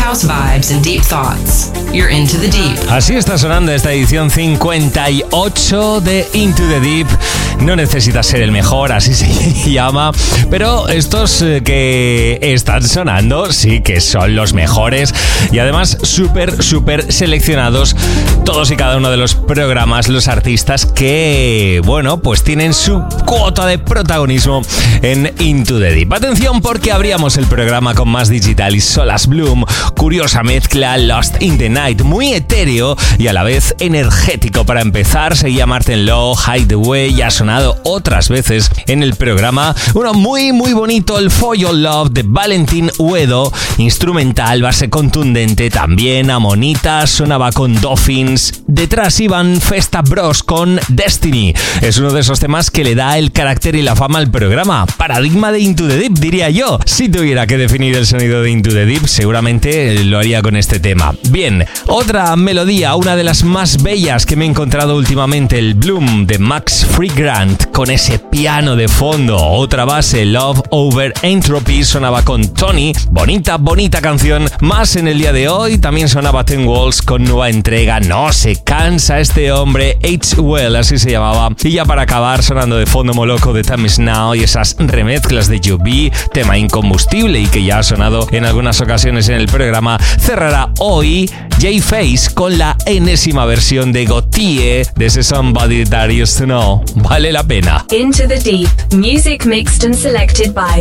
house vibes and deep thoughts. You're Into the Deep. Así está sonando esta edición 58 de Into the Deep. No necesitas ser el mejor, así se llama. Pero estos que están sonando sí que son los mejores. Y además súper seleccionados todos y cada uno de los programas, los artistas que, bueno, pues tienen su cuota de protagonismo en Into the Deep. Atención, porque abríamos el programa con más digital y Solas Bloom. Curiosa mezcla, Lost in the Night, muy etéreo y a la vez energético. Para empezar, seguía Martin Lowe, Hideaway, ya ha sonado otras veces en el programa. Uno muy bonito, el For Your Love de Valentín Uedo, instrumental, base contundente, también Amonita, sonaba con Dolphins. Detrás iban Festa Bros con Destiny. Es uno de esos temas que le da el carácter y la fama al programa. Paradigma de Into the Deep, diría yo. Si tuviera que definir el sonido de Into the Deep, seguramente lo haría con este tema. Bien, otra melodía, una de las más bellas que me he encontrado últimamente, el Bloom de Max Freegrant, con ese piano de fondo. Otra base, Love Over Entropy, sonaba con Tony. Bonita canción. Más en el día de hoy, también sonaba Ten Walls con nueva entrega. No se cansa este hombre, H-Well, así se llamaba. Y ya para acabar, sonando de fondo Moloco de Time Is Now y esas remezclas de Jubi, tema incombustible y que ya ha sonado en algunas ocasiones en el programa. Cerrará hoy J-Face con la enésima versión de Gotye de ese Somebody That Used to Know. Vale la pena. Into the Deep, music mixed and selected by